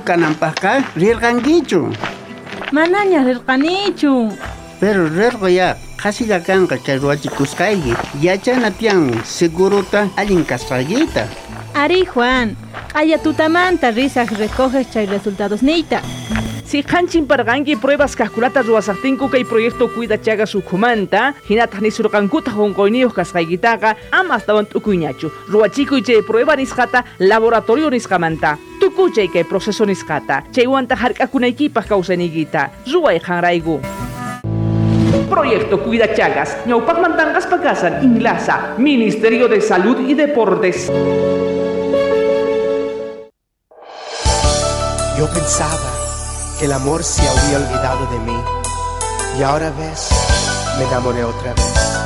kanampajka rirqankichu. Manaña rirqanichu. Pero rirqoya qasiqa kanqa chay ruwachikusqayki yachana tiyan seguruta allin kasqaykita. Ari Juan, q'aya tutamanta risaq recoges chay resultados niyta. Si qanchin parqanki pruebas kaqkunata ruwasaqtinku kay proyecto Cuida Chagas ukhumanta hinataq nisurqankuta qunqoyniyuq kasqaykitaqa ama astawan t'ukuyñachu ruwachikuy chay prueba nisqata laboratorio nisqamanta tukuchay kay proceso nisqata chaywanta hark'akunaykipaq kawsaniykita ruway qanrayku. Proyecto Cuida Chagas ñawpaqmantanqas pakasan Inlasa Ministerio de Salud y Deportes. Yo pensaba que el amor se había olvidado de mí y ahora ves, me enamoré otra vez.